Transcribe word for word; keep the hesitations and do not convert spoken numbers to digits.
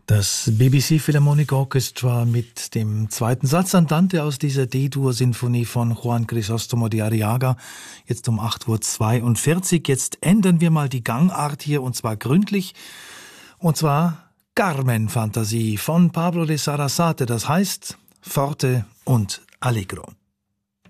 Das B B C Philharmonic Orchestra mit dem zweiten Satz Andante aus dieser D-Dur-Sinfonie von Juan Crisóstomo de Arriaga. Jetzt um acht Uhr zweiundvierzig. Jetzt ändern wir mal die Gangart hier, und zwar gründlich. Und zwar Carmen-Fantasie von Pablo de Sarasate. Das heißt Forte und Allegro.